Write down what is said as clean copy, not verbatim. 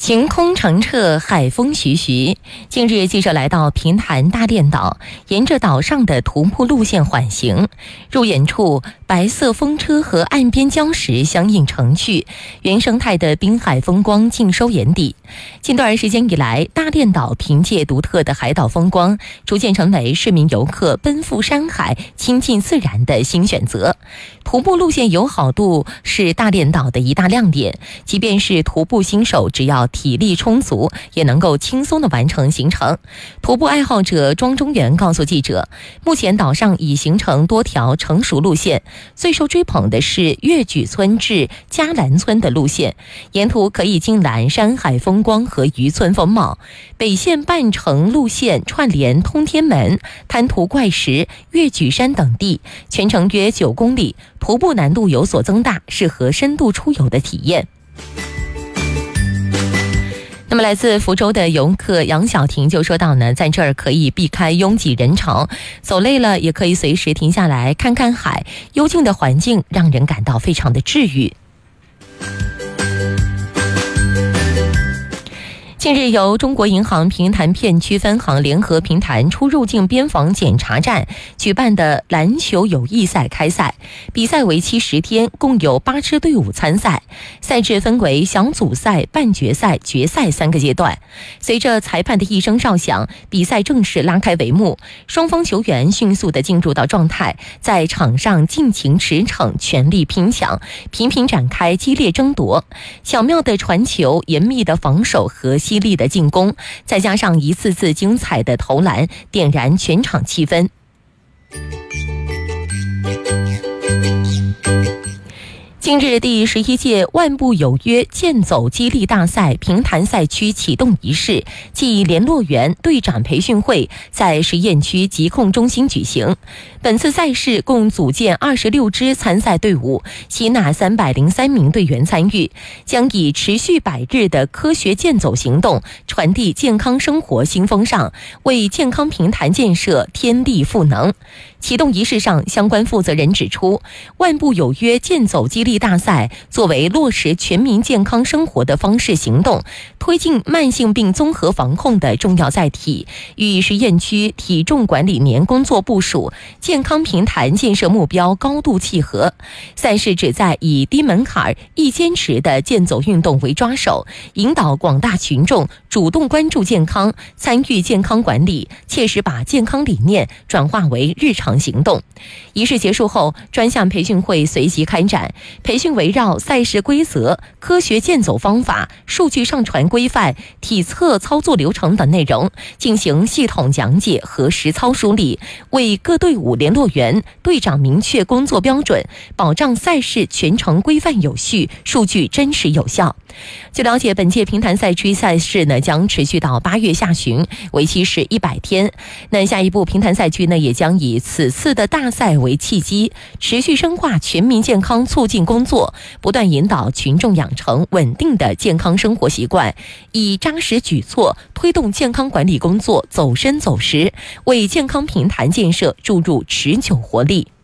晴空澄澈，海风徐徐。近日，记者来到平潭大练岛，沿着岛上的徒步路线缓行，入眼处白色风车和岸边礁石相映成趣，原生态的滨海风光尽收眼底。近段时间以来，大练岛凭借独特的海岛风光，逐渐成为市民游客奔赴山海、亲近自然的新选择。徒步路线友好度是大练岛的一大亮点，即便是徒步新手，只要体力充足，也能够轻松地完成行程。徒步爱好者庄中原告诉记者，目前岛上已形成多条成熟路线，最受追捧的是月举村至嘉兰村的路线，沿途可以尽览山海风光和渔村风貌。北线半程路线串联通天门、滩涂怪石、月举山等地，全程约9公里，徒步难度有所增大，适合深度出游的体验。那么来自福州的游客杨小婷就说到呢，在这儿可以避开拥挤人潮，走累了也可以随时停下来看看海，幽静的环境让人感到非常的治愈。近日，由中国银行平潭片区分行联合平潭出入境边防检查站举办的篮球友谊赛开赛，比赛为期10天，共有8支队伍参赛。赛制分为小组赛、半决赛、决赛3个阶段。随着裁判的一声哨响，比赛正式拉开帷幕，双方球员迅速地进入到状态，在场上尽情驰骋，全力拼抢，频频展开激烈争夺。巧妙的传球、严密的防守和犀利的进攻，再加上一次次精彩的投篮，点燃全场气氛。近日，第11届万步有约健走激励大赛平潭赛区启动仪式暨联络员队长培训会在实验区疾控中心举行。本次赛事共组建26支参赛队伍，吸纳303名队员参与，将以持续100日的科学健走行动，传递健康生活新风尚，为健康平潭建设添力赋能。启动仪式上，相关负责人指出，万步有约健走激励大赛作为落实全民健康生活的方式行动，推进慢性病综合防控的重要载体，与实验区体重管理年工作部署、健康平潭建设目标高度契合。赛事旨在以低门槛、易坚持的健走运动为抓手，引导广大群众主动关注健康，参与健康管理，切实把健康理念转化为日常行动。仪式结束后，专项培训会随即开展，培训围绕赛事规则、科学健走方法、数据上传规范、体测操作流程等内容进行系统讲解和实操梳理，为各队伍联络员、队长明确工作标准，保障赛事全程规范有序，数据真实有效。据了解，本届平潭赛区赛事呢将持续到8月下旬，为期是100天。那下一步，平潭赛区呢也将以此次的大赛为契机，持续深化全民健康促进工作，不断引导群众养成稳定的健康生活习惯，以扎实举措推动健康管理工作走深走实，为健康平潭建设注入持久活力。